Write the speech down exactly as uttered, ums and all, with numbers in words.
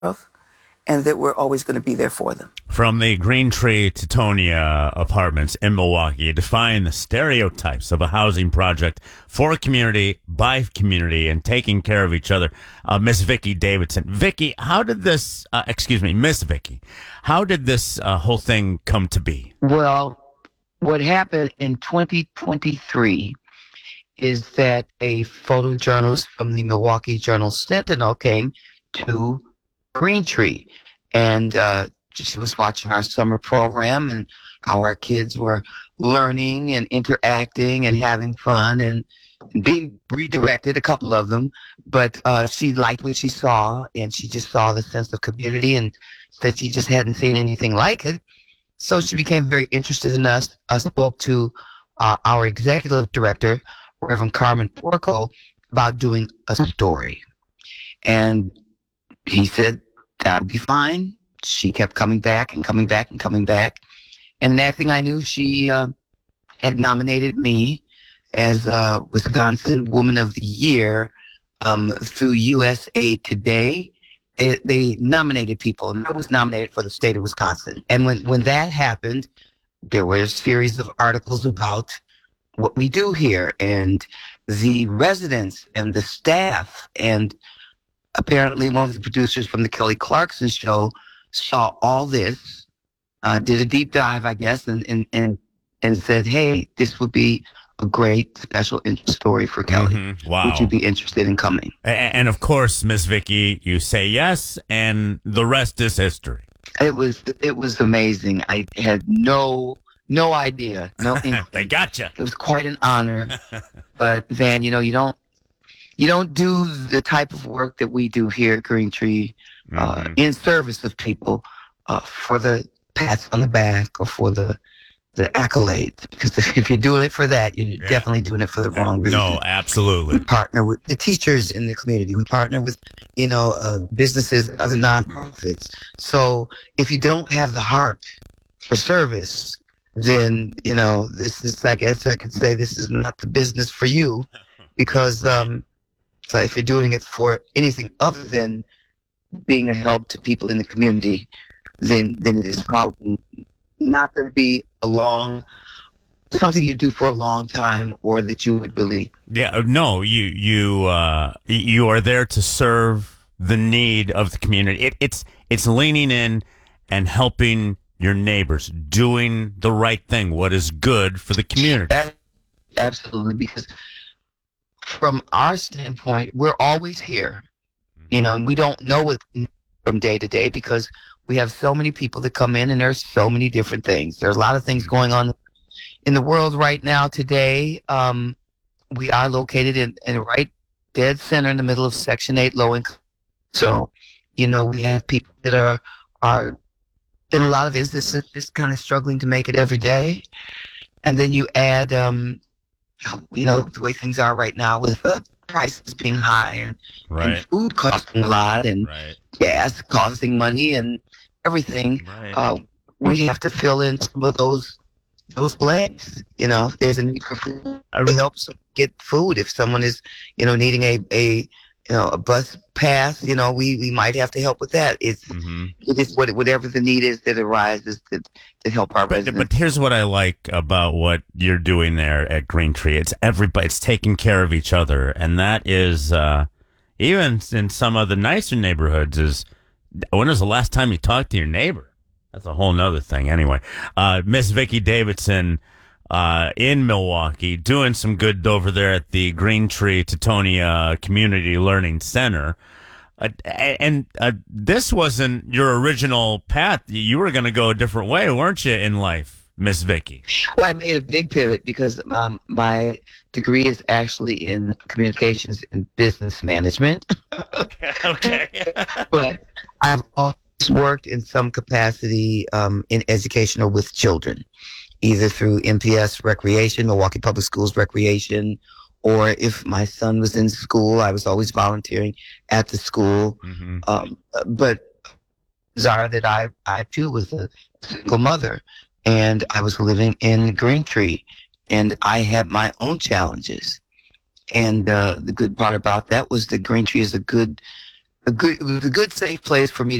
of, and that we're always going to be there for them. From the Green Tree Titonia apartments in Milwaukee, you define the stereotypes of a housing project for a community, by community, and taking care of each other. Uh, Miss Vicki Davidson. Vicki, how did this, uh, excuse me, Miss Vicki, how did this uh, whole thing come to be? Well, what happened in twenty twenty-three is that a photojournalist from the Milwaukee Journal Sentinel came to Green Tree, and uh, she was watching our summer program and how our kids were learning and interacting and having fun and being redirected, a couple of them. But uh, she liked what she saw, and she just saw the sense of community and that she just hadn't seen anything like it. So she became very interested in us. I spoke to uh, our executive director, Reverend Carmen Porco, about doing a story. And he said, that'd be fine. She kept coming back and coming back and coming back. And the next thing I knew, she uh, had nominated me as uh, Wisconsin Woman of the Year um, through U S A Today. They, they nominated people, and I was nominated for the state of Wisconsin. And when, when that happened, there were a series of articles about what we do here and the residents and the staff. And apparently one of the producers from the Kelly Clarkson show saw all this, uh, did a deep dive, I guess, and, and, and, and said, hey, this would be a great special interest story for Kelly. Mm-hmm. Wow. Would you be interested in coming? And, and of course, Miss Vicki, you say yes, and the rest is history. It was it was amazing. I had no no idea. No, they gotcha. It was quite an honor. But Van, you know, you don't you don't do the type of work that we do here at Green Tree uh, mm-hmm. in service of people uh, for the pats on the back or for the the accolades, because if you're doing it for that, you're yeah. definitely doing it for the wrong reason. No, absolutely. We partner with the teachers in the community. We partner with, you know, uh, businesses, other nonprofits. So if you don't have the heart for service, then, you know, this is, I guess I could say this is not the business for you, because um, so if you're doing it for anything other than being a help to people in the community, then then it is probably not going to be a long, something you do for a long time, or that you would believe. Yeah, no, you you uh, you are there to serve the need of the community. It, it's it's leaning in and helping your neighbors, doing the right thing, what is good for the community. That, absolutely, because from our standpoint, we're always here. You know, and we don't know it from day to day because we have so many people that come in, and there's so many different things. There's a lot of things going on in the world right now today. Um, we are located in, in right dead center in the middle of Section eight low income. So, you know, we have people that are, are in a lot of instances just kind of struggling to make it every day. And then you add, um, you know, the way things are right now with uh, prices being high and, right. and food costing a lot and right. gas costing money and everything. Right. Uh, we have to fill in some of those those blanks. You know, if there's a need for food, we help some get food. If someone is, you know, needing a, a you know a bus pass, you know, we, we might have to help with that. It's mm-hmm. it is what whatever the need is that arises to to help our but, residents. But here's what I like about what you're doing there at Green Tree. It's everybody. It's taking care of each other, and that is uh, even in some of the nicer neighborhoods. Is when was the last time you talked to your neighbor? That's a whole nother thing. Anyway, uh, Miss Vicki Davidson uh, in Milwaukee doing some good over there at the Green Tree Titonia Community Learning Center. Uh, and uh, this wasn't your original path. You were going to go a different way, weren't you, in life, Miss Vicki? Well, I made a big pivot because um, my degree is actually in communications and business management. okay. okay. But I've always worked in some capacity um, in education or with children, either through M P S Recreation, Milwaukee Public Schools Recreation, or if my son was in school, I was always volunteering at the school. Mm-hmm. Um, but bizarre that I, I too was a single mother, and I was living in Green Tree, and I had my own challenges. And uh, the good part about that was that Green Tree is a good a good, it was a good, safe place for me